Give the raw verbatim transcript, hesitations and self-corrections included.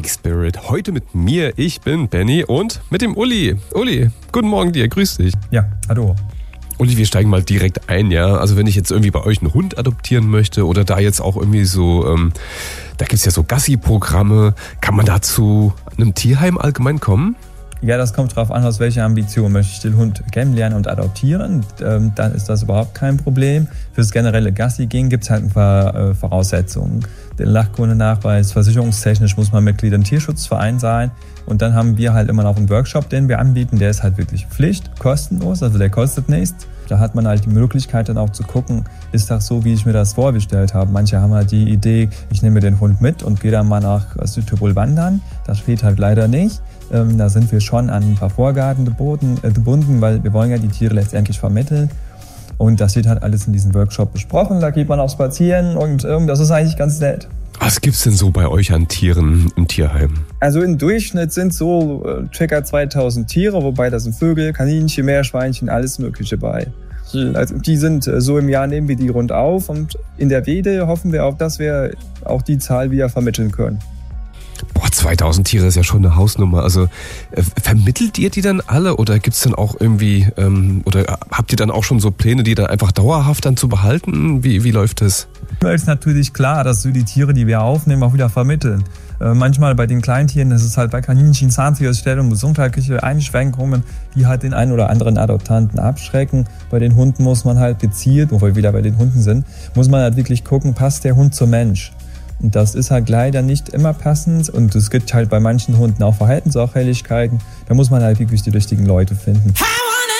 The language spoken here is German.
Bike Spirit. Heute mit mir, ich bin Benny und mit dem Uli. Uli, guten Morgen dir, grüß dich. Ja, hallo. Uli, wir steigen mal direkt ein, ja. Also wenn ich jetzt irgendwie bei euch einen Hund adoptieren möchte oder da jetzt auch irgendwie so, ähm, da gibt's ja so Gassi-Programme, kann man da zu einem Tierheim allgemein kommen? Ja, das kommt drauf an, aus welcher Ambition möchte ich den Hund kennenlernen und adoptieren. Ähm, dann ist das überhaupt kein Problem. Fürs generelle Gassi-Gehen gibt es halt ein paar äh, Voraussetzungen. Den Lachkundenachweis, versicherungstechnisch muss man Mitglied im Tierschutzverein sein. Und dann haben wir halt immer noch einen Workshop, den wir anbieten. Der ist halt wirklich Pflicht, kostenlos, also der kostet nichts. Da hat man halt die Möglichkeit dann auch zu gucken, ist das so, wie ich mir das vorgestellt habe. Manche haben halt die Idee, ich nehme den Hund mit und gehe dann mal nach Südtirol wandern. Das geht halt leider nicht. Ähm, da sind wir schon an ein paar Vorgaben gebunden, äh, gebunden, weil wir wollen ja die Tiere letztendlich vermitteln. Und das wird halt alles in diesem Workshop besprochen. Da geht man auch spazieren und ähm, das ist eigentlich ganz nett. Was gibt's denn so bei euch an Tieren im Tierheim? Also im Durchschnitt sind so äh, ca. zweitausend Tiere, wobei da sind Vögel, Kaninchen, Meerschweinchen, alles Mögliche bei. Also die sind äh, so im Jahr, nehmen wir die rund auf und in der Wede hoffen wir auch, dass wir auch die Zahl wieder vermitteln können. Boah, zweitausend Tiere ist ja schon eine Hausnummer. Also äh, vermittelt ihr die dann alle oder gibt's dann auch irgendwie, ähm, oder habt ihr dann auch schon so Pläne, die dann einfach dauerhaft dann zu behalten? Wie, wie läuft das? Es ist natürlich klar, dass wir die Tiere, die wir aufnehmen, auch wieder vermitteln. Äh, manchmal bei den Kleintieren, das ist halt bei Kaninchen, Zahntierausstellung, gesundheitliche Einschränkungen, die halt den einen oder anderen Adoptanten abschrecken. Bei den Hunden muss man halt gezielt, wo wir wieder bei den Hunden sind, muss man halt wirklich gucken, passt der Hund zum Mensch. Und das ist halt leider nicht immer passend und es gibt halt bei manchen Hunden auch Verhaltensauffälligkeiten. Da muss man halt wirklich die richtigen Leute finden.